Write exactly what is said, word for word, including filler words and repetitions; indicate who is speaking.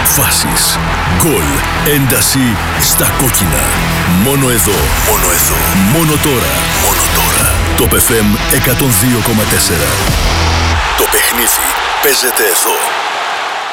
Speaker 1: Αποφάσεις, γκολ, ένταση στα κόκκινα. Μόνο εδώ, μόνο εδώ, μόνο τώρα, μόνο τώρα. Το εφ εμ εκατόν δύο κόμμα τέσσερα. Το παιχνίδι παίζεται εδώ.